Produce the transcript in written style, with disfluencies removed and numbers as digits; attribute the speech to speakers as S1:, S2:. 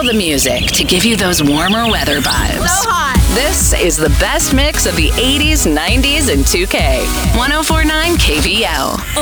S1: all the music to give you those warmer weather vibes.
S2: So hot.
S1: This is the best mix of the 80s, 90s, and 2K. 104.9 KVL.